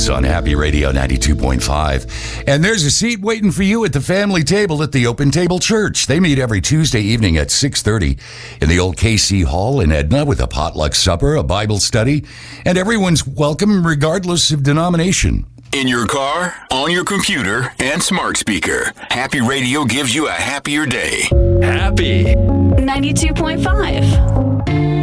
Jones on Happy Radio 92.5. And there's a seat waiting for you at the family table at the Open Table Church. They meet every Tuesday evening at 6:30 in the old KC Hall in Edna with a potluck supper, a Bible study, and everyone's welcome regardless of denomination. In your car, on your computer, and smart speaker, Happy Radio gives you a happier day. Happy 92.5.